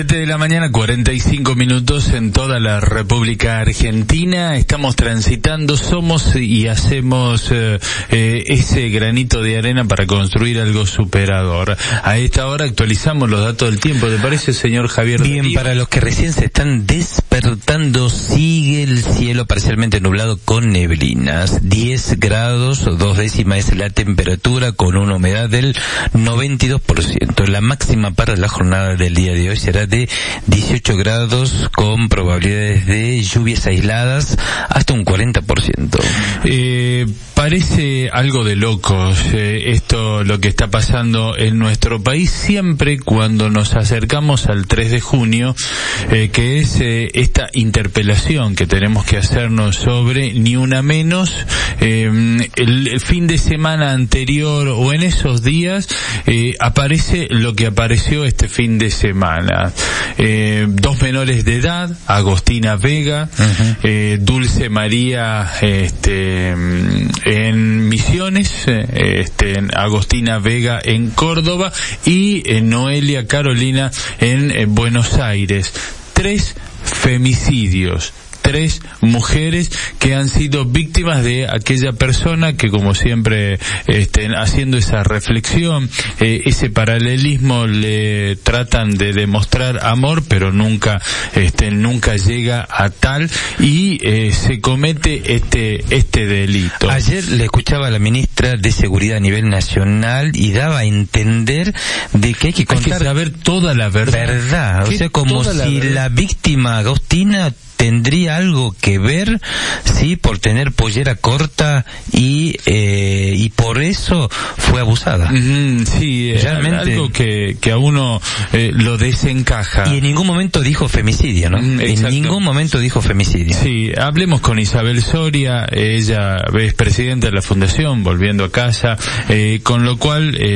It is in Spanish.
7 de la mañana, 45 minutos en toda la República Argentina. Estamos transitando, somos y hacemos ese granito de arena para construir algo superador. A esta hora actualizamos los datos del tiempo. ¿Te parece, señor Javier? Bien, para los que recién se están despertando, sigue el cielo parcialmente nublado con neblinas. 10 grados, 2 décimas es la temperatura, con una humedad del 92%. La máxima para la jornada del día de hoy será de 18 grados con probabilidades de lluvias aisladas hasta un 40%. Parece algo de locos esto lo que está pasando en nuestro país siempre cuando nos acercamos al 3 de junio, que es esta interpelación que tenemos que hacernos sobre Ni Una Menos. El fin de semana anterior o en esos días aparece lo que apareció este fin de semana. 2 menores de edad, Agostina Vega, Dulce María en Misiones, Agostina Vega en Córdoba y Noelia Carolina en Buenos Aires. 3 femicidios. 3 mujeres que han sido víctimas de aquella persona que, como siempre, haciendo esa reflexión, ese paralelismo, le tratan de demostrar amor, pero nunca llega a tal, y se comete este delito. Ayer le escuchaba a la ministra de Seguridad a nivel nacional y daba a entender de que hay que contar, hay que saber toda la verdad. O sea, como si la víctima Agostina tendría algo que ver, sí, por tener pollera corta y por eso fue abusada. Sí, realmente algo que a uno lo desencaja. Y en ningún momento dijo femicidio, ¿no? En ningún momento dijo femicidio. Sí, hablemos con Isabel Soria, ella es presidenta de la Fundación Volviendo a Casa, con lo cual